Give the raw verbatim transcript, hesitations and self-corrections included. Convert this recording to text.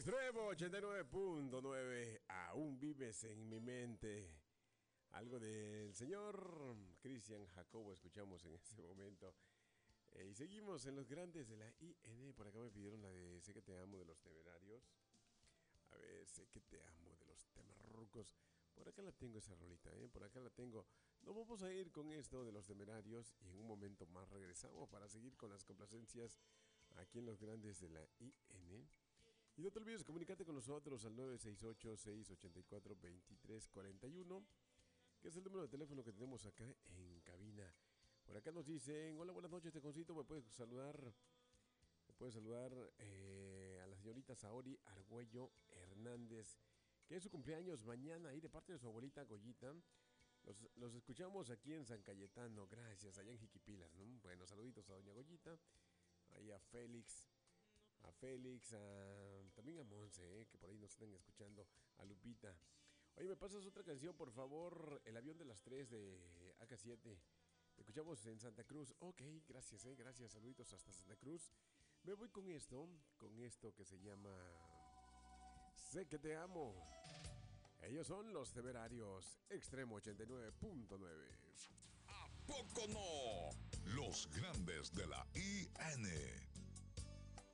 Extremo ochenta y nueve punto nueve, aún vives en mi mente. Algo del señor Cristian Jacobo escuchamos en ese momento. Eh, y seguimos en los grandes de la I N. Por acá me pidieron la de Sé que te amo de los Temerarios. A ver, Sé que te amo de los Temerrucos. Por acá la tengo esa rolita, ¿eh? Por acá la tengo. Nos vamos a ir con esto de los Temerarios y en un momento más regresamos para seguir con las complacencias aquí en los grandes de la I N. Y no te olvides comunicarte con nosotros al nueve seis ocho, seis ocho cuatro, dos tres cuatro uno, que es el número de teléfono que tenemos acá en cabina. Por acá nos dicen: hola, buenas noches, Teconcito. Me puedes saludar, me puedes saludar eh, a la señorita Saori Argüello Hernández, que es su cumpleaños mañana, y de parte de su abuelita Goyita. Los, los escuchamos aquí en San Cayetano, gracias, allá en Jiquipilas, ¿no? Bueno, saluditos a doña Goyita, ahí a Félix, a Félix, a, también a Monse, eh, que por ahí nos están escuchando, a Lupita. Oye, ¿me pasas otra canción, por favor? El avión de las tres de A K siete. Te escuchamos en Santa Cruz. Ok, gracias, eh, gracias, saluditos hasta Santa Cruz. Me voy con esto, con esto que se llama Sé que te amo. Ellos son los Temerarios, Extremo ochenta y nueve punto nueve. ¿A poco no? Los grandes de la I N.